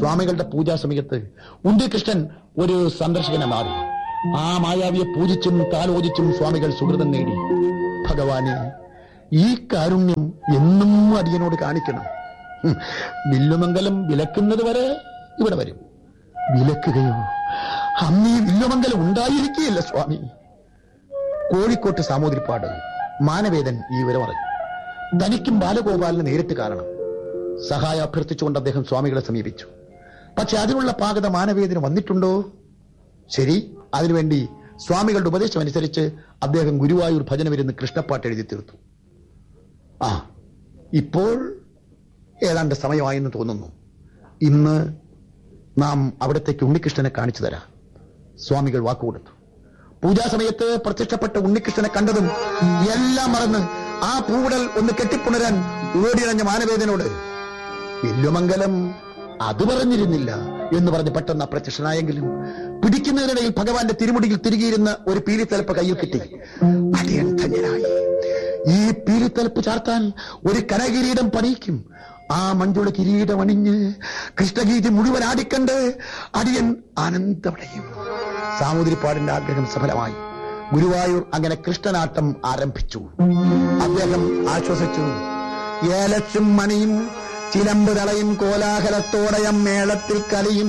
സ്വാമികളുടെ പൂജാ സമയത്ത് ഉണ്ണികൃഷ്ണൻ ഒരു സന്ദർശകനെ മാറി. ആ മായാവിയെ പൂജിച്ചും താലോചിച്ചും സ്വാമികൾ സുഹൃതം നേടി. ഭഗവാനെ, ഈ കാരുണ്യം എന്നും അടിയനോട് കാണിക്കണം. വില്ലുമംഗലം വിലക്കുന്നത് വരെ ഇവിടെ വരും. വിലക്കുകയോ? അന്നീ വില്ലുമംഗലം ഉണ്ടായിരിക്കുകയല്ല സ്വാമി. കോഴിക്കോട്ട് സാമൂതിരിപ്പാട് മാനവേദൻ ഈ വിവരം അറിഞ്ഞു. തനിക്കും ബാലഗോപാലിന് നേരിട്ട് കാരണം. സഹായം അഭ്യർത്ഥിച്ചുകൊണ്ട് അദ്ദേഹം സ്വാമികളെ സമീപിച്ചു. പക്ഷെ അതിനുള്ള പാകത മാനവേദന് വന്നിട്ടുണ്ടോ? ശരി, അതിനുവേണ്ടി സ്വാമികളുടെ ഉപദേശം അനുസരിച്ച് അദ്ദേഹം ഗുരുവായൂർ ഭജനവിരുന്ന് കൃഷ്ണപ്പാട്ട് എഴുതി തീർത്തു. ഇപ്പോൾ ഏതാണ്ട് സമയമായെന്ന് തോന്നുന്നു. ഇന്ന് നാം അവിടത്തേക്ക് ഉണ്ണികൃഷ്ണനെ കാണിച്ചു തരാം. സ്വാമികൾ വാക്കുകൊടുത്തു. പൂജാസമയത്ത് പ്രത്യക്ഷപ്പെട്ട ഉണ്ണികൃഷ്ണനെ കണ്ടതും എല്ലാം മറന്ന് ആ പൂവിടൽ ഒന്ന് കെട്ടിപ്പുണരാൻ ഓടിയണഞ്ഞ മാനവേദനോട്, വില്ലുമംഗലം അത് പറഞ്ഞിരുന്നില്ല എന്ന് പറഞ്ഞ് പെട്ടെന്ന് അപ്രത്യക്ഷനായെങ്കിലും പിടിക്കുന്നതിനിടയിൽ ഭഗവാന്റെ തിരുമുടിയിൽ തിരികെയിരുന്ന ഒരു പീലിത്തലപ്പ് കയ്യിൽ കിട്ടി. അടിയൻ ധന്യനായി. ഈ പീലിത്തലപ്പ് ചാർത്താൻ ഒരു കനകിരീടം പണിയിക്കും. ആ മഞ്ജുള കിരീടം അണിഞ്ഞ് കൃഷ്ണഗീതി മുഴുവൻ ആടിക്കണ്ട് അടിയൻ ആനന്ദമടയും. സാമൂതിരിപ്പാടിന്റെ ആഗ്രഹം സഫലമായി. ഗുരുവായൂർ അങ്ങനെ കൃഷ്ണനാട്ടം ആരംഭിച്ചു. അദ്ദേഹം ആശ്വസിച്ചു. ഏലച്ചും മണിയും ചിലമ്പ് തളയും കോലാഹലത്തോടയം മേളത്തിൽ കലിയും